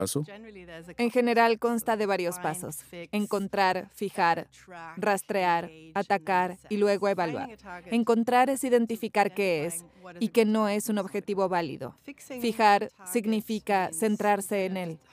paso? En general consta de varios pasos: encontrar, fijar, rastrear, atacar y luego evaluar. Encontrar es identificar qué es y que no es un objetivo válido. Fijar significa centrarse en él.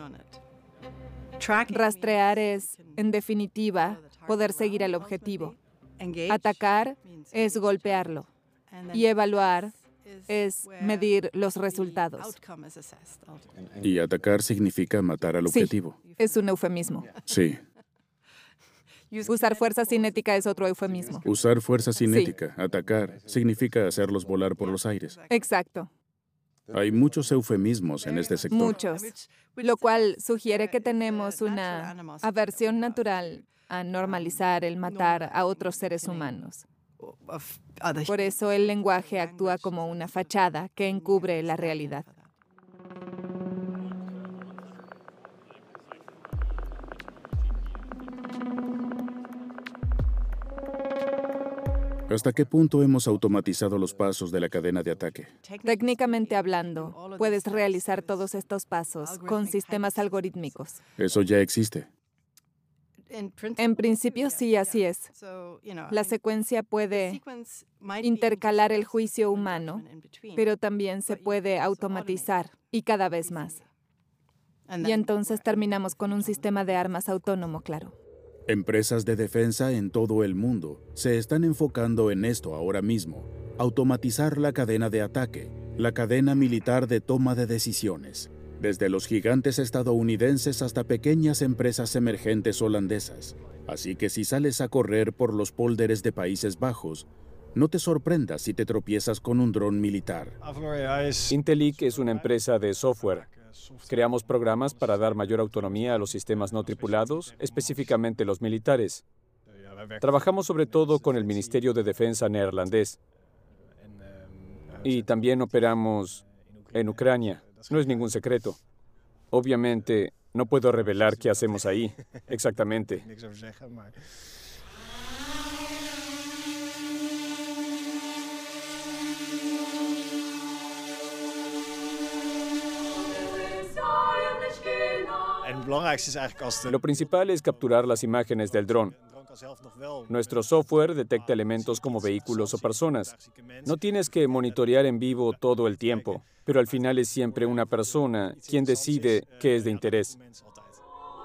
Rastrear es, en definitiva, poder seguir el objetivo. Atacar es golpearlo. Y evaluar es medir los resultados. Y atacar significa matar al objetivo. Sí, es un eufemismo. Sí. Usar fuerza cinética es otro eufemismo. Usar fuerza cinética, atacar, significa hacerlos volar por los aires. Exacto. Hay muchos eufemismos en este sector. Muchos. Lo cual sugiere que tenemos una aversión natural a normalizar el matar a otros seres humanos. Por eso el lenguaje actúa como una fachada que encubre la realidad. ¿Hasta qué punto hemos automatizado los pasos de la cadena de ataque? Técnicamente hablando, puedes realizar todos estos pasos con sistemas algorítmicos. Eso ya existe. En principio sí, así es. La secuencia puede intercalar el juicio humano, pero también se puede automatizar y cada vez más. Y entonces terminamos con un sistema de armas autónomo, claro. Empresas de defensa en todo el mundo se están enfocando en esto ahora mismo: automatizar la cadena de ataque, la cadena militar de toma de decisiones, desde los gigantes estadounidenses hasta pequeñas empresas emergentes holandesas. Así que si sales a correr por los pólderes de Países Bajos, no te sorprendas si te tropiezas con un dron militar. Intelic es una empresa de software. Creamos programas para dar mayor autonomía a los sistemas no tripulados, específicamente los militares. Trabajamos sobre todo con el Ministerio de Defensa neerlandés. Y también operamos en Ucrania. No es ningún secreto. Obviamente, no puedo revelar qué hacemos ahí, exactamente. Lo principal es capturar las imágenes del dron. Nuestro software detecta elementos como vehículos o personas. No tienes que monitorear en vivo todo el tiempo, pero al final es siempre una persona quien decide qué es de interés.